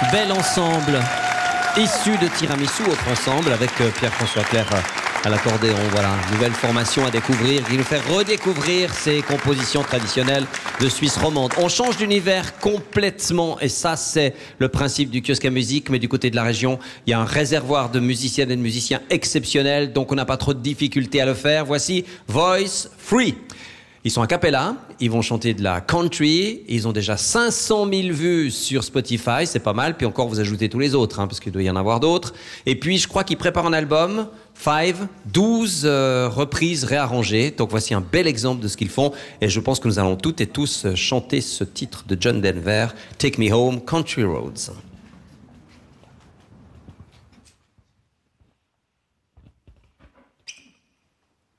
Bel ensemble, issu de Tiramisu, autre ensemble, avec Pierre-François Clerc à l'accordéon. Voilà, nouvelle formation à découvrir, qui nous fait redécouvrir ces compositions traditionnelles de Suisse romande. On change d'univers complètement, et ça, c'est le principe du kiosque à musique, mais du côté de la région, il y a un réservoir de musiciennes et de musiciens exceptionnels, donc on n'a pas trop de difficultés à le faire. Voici Voice Free. Ils sont a cappella, ils vont chanter de la country, ils ont déjà 500 000 vues sur Spotify, c'est pas mal, puis encore vous ajoutez tous les autres, parce qu'il doit y en avoir d'autres. Et puis je crois qu'ils préparent un album, 12 reprises réarrangées, donc voici un bel exemple de ce qu'ils font, et je pense que nous allons toutes et tous chanter ce titre de John Denver, Take Me Home, Country Roads.